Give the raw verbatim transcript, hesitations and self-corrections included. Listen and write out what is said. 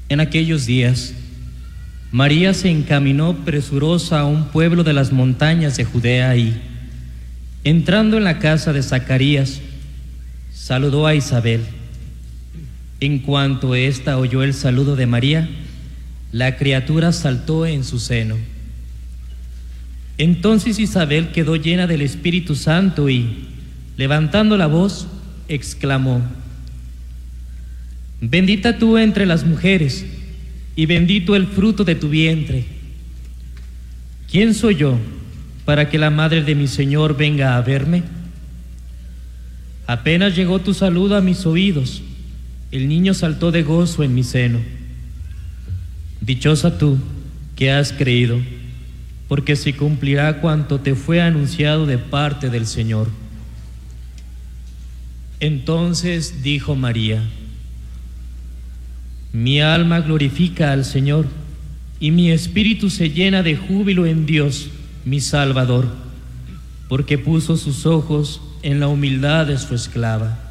En aquellos días, María se encaminó presurosa a un pueblo de las montañas de Judea y, entrando en la casa de Zacarías, saludó a Isabel. En cuanto ésta oyó el saludo de María, la criatura saltó en su seno. Entonces Isabel quedó llena del Espíritu Santo y, levantando la voz, exclamó: Bendita tú entre las mujeres, y bendito el fruto de tu vientre. ¿Quién soy yo para que la madre de mi Señor venga a verme? Apenas llegó tu saludo a mis oídos, el niño saltó de gozo en mi seno. Dichosa tú que has creído, porque se cumplirá cuanto te fue anunciado de parte del Señor. Entonces dijo María: Mi alma glorifica al Señor, y mi espíritu se llena de júbilo en Dios, mi Salvador, porque puso sus ojos en la humildad de su esclava.